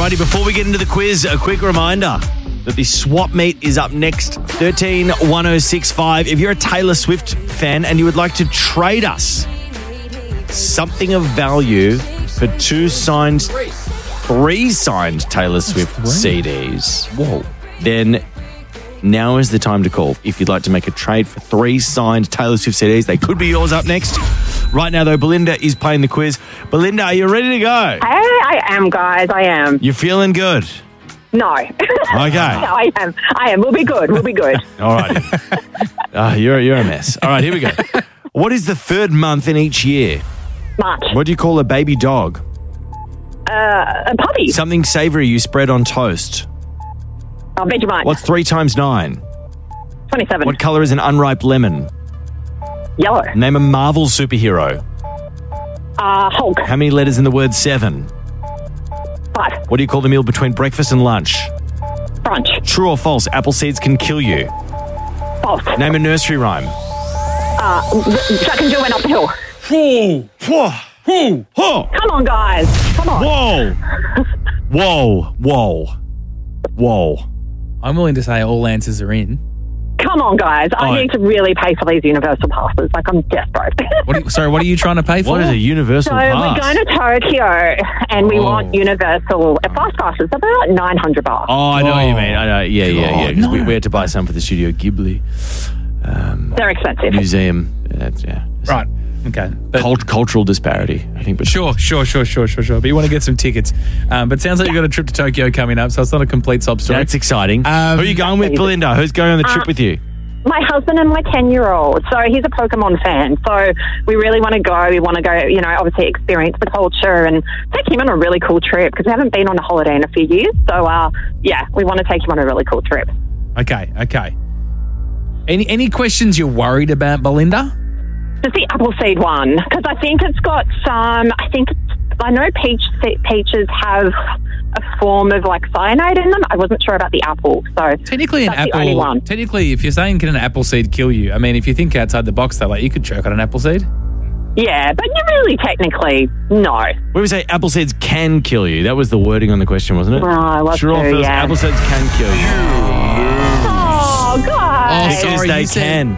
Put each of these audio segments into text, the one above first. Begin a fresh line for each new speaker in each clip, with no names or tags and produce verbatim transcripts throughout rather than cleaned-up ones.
Alrighty, before we get into the quiz, a quick reminder that the swap meet is up next, thirteen one oh six five. If you're a Taylor Swift fan and you would like to trade us something of value for two signed, three signed Taylor Swift C Ds, whoa, then now is the time to call. If you'd like to make a trade for three signed Taylor Swift C Ds, they could be yours up next. Right now, though, Belinda is playing the quiz. Belinda, are you ready to go?
Hey, I am, guys. I am.
You're feeling good?
No.
Okay.
no, I am. I am. We'll be good. We'll be good.
All right. uh, you're, you're a mess. All right, here we go. What is the third month in each year?
March.
What do you call a baby dog?
Uh, a puppy.
Something savoury you spread on toast.
Oh, Vegemite.
What's three times nine?
twenty-seven.
What colour is an unripe lemon?
Yellow.
Name a Marvel superhero.
Uh, Hulk.
How many letters in the word seven?
Five.
What do you call the meal between breakfast and lunch?
Brunch.
True or false, apple seeds can kill you?
False.
Name a nursery rhyme.
Uh, Jack and Jill went up the hill.
Whoa, whoa, whoa, whoa.
Come on, guys. Come on.
Whoa. Whoa, whoa, whoa.
I'm willing to say all answers are in.
Come on, guys. I
Oh.
need to really pay for these universal passes. Like, I'm desperate.
What are you, sorry, what are you trying to pay for?
What is a universal
So
pass?
we're going to Tokyo, and we
Oh.
want universal uh, fast passes. About nine hundred bucks.
Oh, I know what you
Oh.
mean. I know. Yeah, yeah, yeah.
God,
'Cause we,
no.
we had to buy some for the Studio Ghibli um,
They're expensive.
museum. That's, yeah.
Right. Okay. But
Cult- cultural disparity, I think. But
Sure, sure, sure, sure, sure, sure. But you want to get some tickets. Um, but it sounds like you've got a trip to Tokyo coming up, so it's not a complete sob story.
that's exciting.
Um,
Who are you going with, Belinda? Who's going on the trip
Uh,
with you?
My husband and my ten-year-old. So he's a Pokemon fan. So we really want to go. We want to go, you know, obviously experience the culture and take him on a really cool trip because we haven't been on a holiday in a few years. So, uh, yeah, we want to take him on a really cool trip.
Okay, okay. Any any questions you're worried about, Belinda?
Just the apple seed one because I think it's got some, I think, it's, I know peach se- peaches have a form of like cyanide in them. I wasn't sure about the apple. So
Technically, an
that's the only
apple.
one.
Technically, if you're saying can an apple seed kill you, I mean, if you think outside the box, though, like you could choke on an apple seed.
Yeah, but you really technically, no.
When we say apple seeds can kill you, that was the wording on the question, wasn't it?
Oh, I was
True or
too,
false,
yeah.
apple seeds can kill you.
Oh, guys.
Oh,
Because
sorry,
they
you said-
can.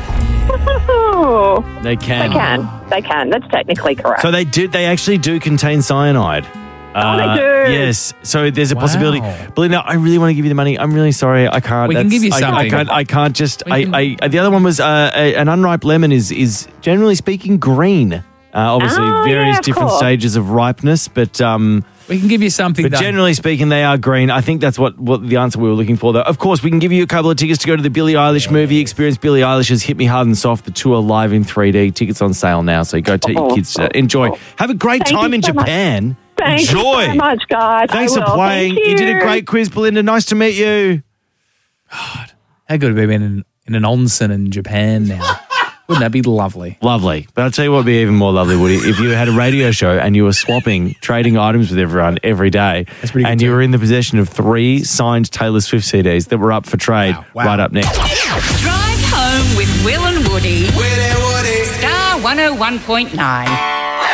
Oh,
They can.
they can. They can. That's technically correct.
So they do. They actually do contain cyanide.
Oh, they
Uh,
do.
Yes. So there's a
Wow.
possibility. Belinda, I really want to give you the money. I'm really sorry. I can't.
We can
That's-
give you
I- I,
something.
can't. I can't just.
We
I,
can-
I, The other one was uh, a, an unripe lemon is is generally speaking green. Uh, obviously,
Oh,
various
yeah, of
different
course.
stages of ripeness, but um,
We can give you something.
but
done.
generally speaking, they are green. I think that's what, what the answer we were looking for, though. Of course, we can give you a couple of tickets to go to the Billie Eilish movie. Experience Billie Eilish's Hit Me Hard and Soft, the tour live in three D. Tickets on sale now, so go take your
Oh,
kids to enjoy. Have a great
Thank
time
you
in
so much.
Japan.
Thank
Enjoy.
you so much, guys.
Thanks
I
for
will.
playing.
Thank
You.
you.
did a great quiz, Belinda. Nice to meet you.
How good would it be in, in an onsen in Japan now? Wouldn't that be lovely?
Lovely. But I'll tell you what would be even more lovely, Woody, if you had a radio show and you were swapping, trading items with everyone every day.
That's pretty good
And you
too.
were in the possession of three signed Taylor Swift C Ds that were up for trade.
Wow, wow.
Right up next.
Drive home with Will and Woody. Will and Woody. Star one oh one point nine.